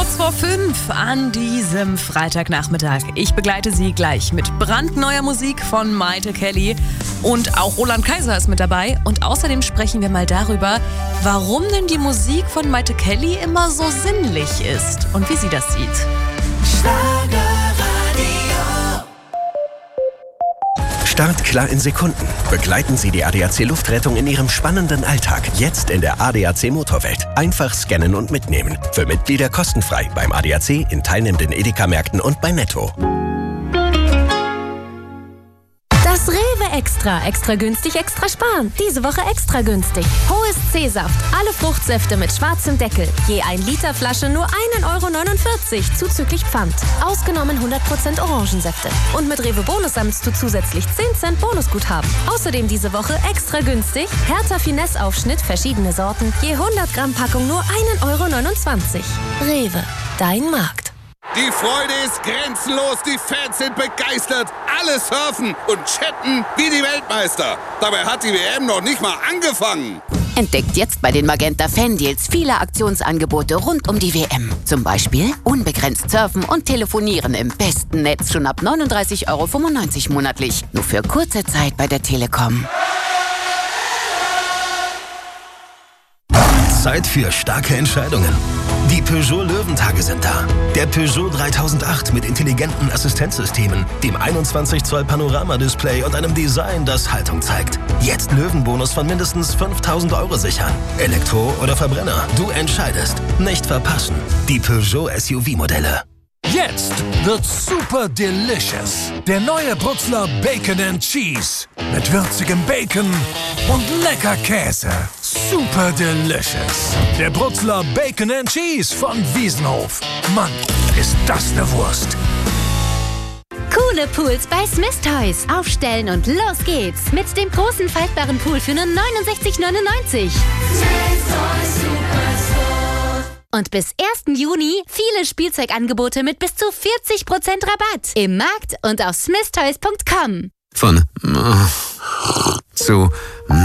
Kurz vor 5 an diesem Freitagnachmittag. Ich begleite Sie gleich mit brandneuer Musik von Maite Kelly. Und auch Roland Kaiser ist mit dabei. Und außerdem sprechen wir mal darüber, warum denn die Musik von Maite Kelly immer so sinnlich ist und wie sie das sieht. Startklar in Sekunden. Begleiten Sie die ADAC Luftrettung in Ihrem spannenden Alltag. Jetzt in der ADAC Motorwelt. Einfach scannen und mitnehmen. Für Mitglieder kostenfrei beim ADAC, in teilnehmenden Edeka-Märkten und bei Netto. Das Rewe Extra. Extra günstig, extra sparen. Diese Woche extra günstig. Hohes C-Saft. Alle Fruchtsäfte mit schwarzem Deckel. Je 1 Liter Flasche nur 1,49 € zuzüglich Pfand. Ausgenommen 100% Orangensäfte. Und mit Rewe Bonus sammelst du zusätzlich 10 Cent Bonusguthaben. Außerdem diese Woche extra günstig. Hertha Finesse Aufschnitt, verschiedene Sorten. Je 100 Gramm Packung nur 1,29 €. Rewe. Dein Markt. Die Freude ist grenzenlos, die Fans sind begeistert, alle surfen und chatten wie die Weltmeister. Dabei hat die WM noch nicht mal angefangen. Entdeckt jetzt bei den Magenta Fan-Deals viele Aktionsangebote rund um die WM. Zum Beispiel unbegrenzt surfen und telefonieren im besten Netz schon ab 39,95 € monatlich. Nur für kurze Zeit bei der Telekom. Zeit für starke Entscheidungen. Die Peugeot Löwentage sind da. Der Peugeot 3008 mit intelligenten Assistenzsystemen, dem 21 Zoll Panoramadisplay und einem Design, das Haltung zeigt. Jetzt Löwenbonus von mindestens 5.000 € sichern. Elektro oder Verbrenner, du entscheidest. Nicht verpassen. Die Peugeot SUV-Modelle. Jetzt wird's super delicious. Der neue Brutzler Bacon and Cheese. Mit würzigem Bacon und lecker Käse. Super delicious. Der Brutzler Bacon and Cheese von Wiesenhof. Mann, ist das eine Wurst. Coole Pools bei Smith Toys. Aufstellen und los geht's. Mit dem großen faltbaren Pool für nur 69,99 €. Und bis 1. Juni viele Spielzeugangebote mit bis zu 40% Rabatt. Im Markt und auf smithtoys.com. Von zu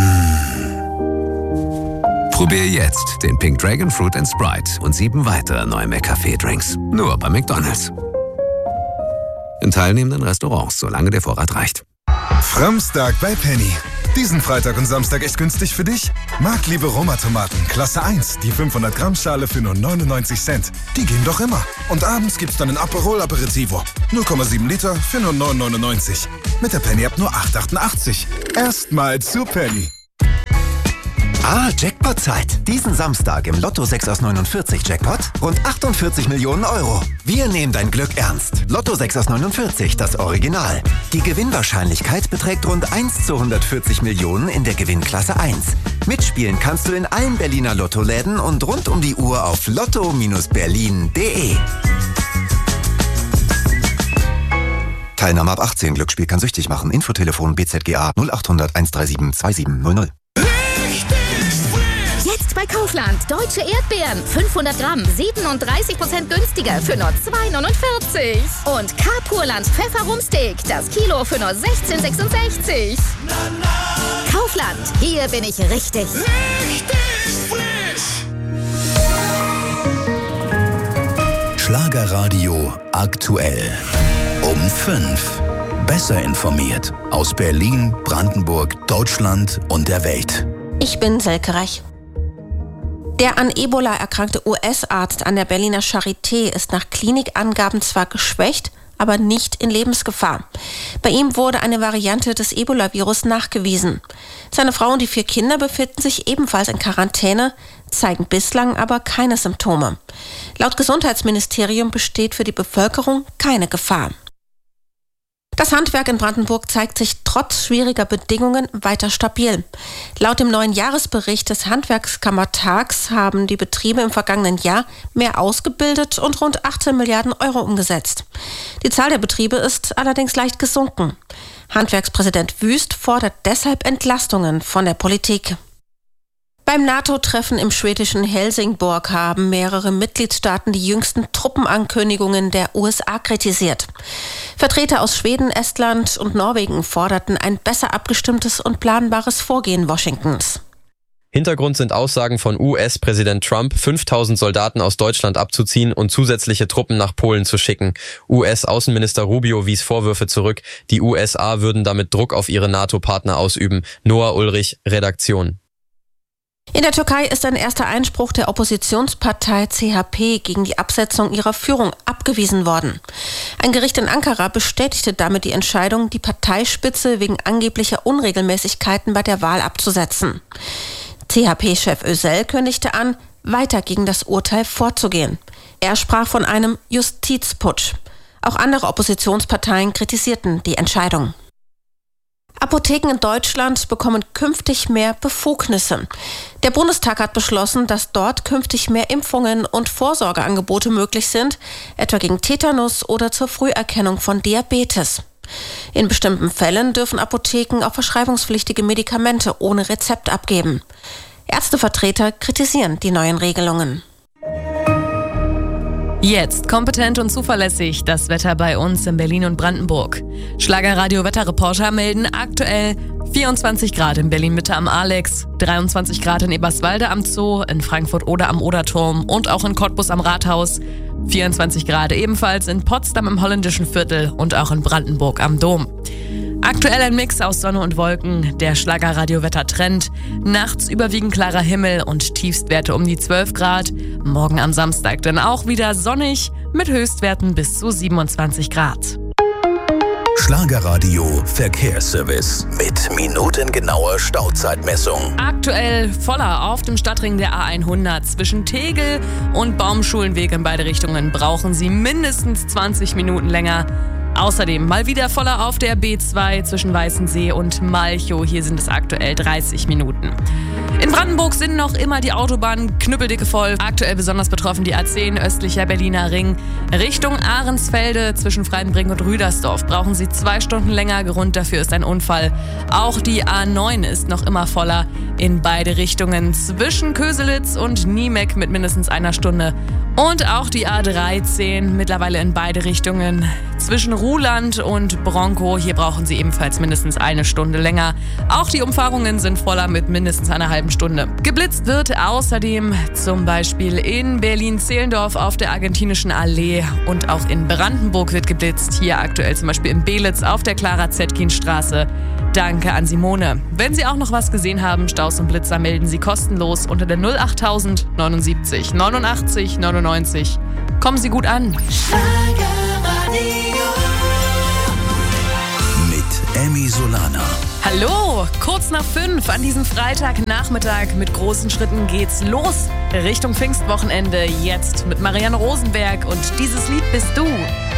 Probier jetzt den Pink Dragon Fruit & Sprite und 7 weitere neue McCafé-Drinks. Nur bei McDonald's. In teilnehmenden Restaurants, solange der Vorrat reicht. Framstag bei Penny. Diesen Freitag und Samstag echt günstig für dich? Marktliebe Roma-Tomaten, Klasse 1, die 500 Gramm Schale für nur 99 Cent. Die gehen doch immer. Und abends gibt's dann ein Aperol Aperitivo. 0,7 Liter für nur 9,99. Mit der Penny-App nur 8,88. Erstmal zu Penny. Jackpot-Zeit. Diesen Samstag im Lotto 6 aus 49 Jackpot rund 48 Millionen €. Wir nehmen dein Glück ernst. Lotto 6 aus 49, das Original. Die Gewinnwahrscheinlichkeit beträgt rund 1 zu 140 Millionen in der Gewinnklasse 1. Mitspielen kannst du in allen Berliner Lottoläden und rund um die Uhr auf lotto-berlin.de. Teilnahme ab 18. Glücksspiel kann süchtig machen. Infotelefon BZGA 0800 137 2700. Jetzt bei Kaufland. Deutsche Erdbeeren. 500 Gramm. 37% günstiger für nur 2,49 €. Und Carpurland Pfefferrumsteak. Das Kilo für nur 16,66 €. Kaufland. Hier bin ich richtig. Richtig frisch. Schlagerradio aktuell. Um 5. Besser informiert. Aus Berlin, Brandenburg, Deutschland und der Welt. Ich bin Selke Reich. Der an Ebola erkrankte US-Arzt an der Berliner Charité ist nach Klinikangaben zwar geschwächt, aber nicht in Lebensgefahr. Bei ihm wurde eine Variante des Ebola-Virus nachgewiesen. Seine Frau und die 4 Kinder befinden sich ebenfalls in Quarantäne, zeigen bislang aber keine Symptome. Laut Gesundheitsministerium besteht für die Bevölkerung keine Gefahr. Das Handwerk in Brandenburg zeigt sich trotz schwieriger Bedingungen weiter stabil. Laut dem neuen Jahresbericht des Handwerkskammertags haben die Betriebe im vergangenen Jahr mehr ausgebildet und rund 18 Milliarden € umgesetzt. Die Zahl der Betriebe ist allerdings leicht gesunken. Handwerkspräsident Wüst fordert deshalb Entlastungen von der Politik. Beim NATO-Treffen im schwedischen Helsingborg haben mehrere Mitgliedstaaten die jüngsten Truppenankündigungen der USA kritisiert. Vertreter aus Schweden, Estland und Norwegen forderten ein besser abgestimmtes und planbares Vorgehen Washingtons. Hintergrund sind Aussagen von US-Präsident Trump, 5000 Soldaten aus Deutschland abzuziehen und zusätzliche Truppen nach Polen zu schicken. US-Außenminister Rubio wies Vorwürfe zurück, die USA würden damit Druck auf ihre NATO-Partner ausüben. Noah Ulrich, Redaktion. In der Türkei ist ein erster Einspruch der Oppositionspartei CHP gegen die Absetzung ihrer Führung abgewiesen worden. Ein Gericht in Ankara bestätigte damit die Entscheidung, die Parteispitze wegen angeblicher Unregelmäßigkeiten bei der Wahl abzusetzen. CHP-Chef Özel kündigte an, weiter gegen das Urteil vorzugehen. Er sprach von einem Justizputsch. Auch andere Oppositionsparteien kritisierten die Entscheidung. Apotheken in Deutschland bekommen künftig mehr Befugnisse. Der Bundestag hat beschlossen, dass dort künftig mehr Impfungen und Vorsorgeangebote möglich sind, etwa gegen Tetanus oder zur Früherkennung von Diabetes. In bestimmten Fällen dürfen Apotheken auch verschreibungspflichtige Medikamente ohne Rezept abgeben. Ärztevertreter kritisieren die neuen Regelungen. Jetzt kompetent und zuverlässig das Wetter bei uns in Berlin und Brandenburg. Schlagerradio-Wetterreporter melden aktuell 24 Grad in Berlin-Mitte am Alex, 23 Grad in Eberswalde am Zoo, in Frankfurt oder am Oderturm und auch in Cottbus am Rathaus, 24 Grad ebenfalls in Potsdam im Holländischen Viertel und auch in Brandenburg am Dom. Aktuell ein Mix aus Sonne und Wolken, der Schlagerradio-Wetter-Trend. Nachts überwiegend klarer Himmel und Tiefstwerte um die 12 Grad. Morgen am Samstag dann auch wieder sonnig mit Höchstwerten bis zu 27 Grad. Schlagerradio Verkehrsservice mit minutengenauer Stauzeitmessung. Aktuell voller auf dem Stadtring der A100. Zwischen Tegel und Baumschulenweg in beide Richtungen brauchen Sie mindestens 20 Minuten länger. Außerdem mal wieder voller auf der B2 zwischen Weißensee und Malchow. Hier sind es aktuell 30 Minuten. In Brandenburg sind noch immer die Autobahnen knüppeldicke voll. Aktuell besonders betroffen die A10 östlicher Berliner Ring. Richtung Ahrensfelde zwischen Freidenbrink und Rüdersdorf brauchen Sie 2 Stunden länger. Grund dafür ist ein Unfall. Auch die A9 ist noch immer voller in beide Richtungen. Zwischen Köselitz und Niemek mit mindestens 1 Stunde. Und auch die A13 mittlerweile in beide Richtungen. Zwischen Ruhland und Bronkow, hier brauchen Sie ebenfalls mindestens 1 Stunde länger. Auch die Umfahrungen sind voller mit mindestens einer halben Stunde. Geblitzt wird außerdem zum Beispiel in Berlin-Zehlendorf auf der Argentinischen Allee und auch in Brandenburg wird geblitzt. Hier aktuell zum Beispiel in Belitz auf der Clara-Zetkin-Straße. Danke an Simone. Wenn Sie auch noch was gesehen haben, Staus und Blitzer, melden Sie kostenlos unter der 08000 79 89 99. Kommen Sie gut an. Mit Emmy Solana. Hallo, kurz nach 5 an diesem Freitagnachmittag mit großen Schritten geht's los. Richtung Pfingstwochenende jetzt mit Marianne Rosenberg und dieses Lied bist du.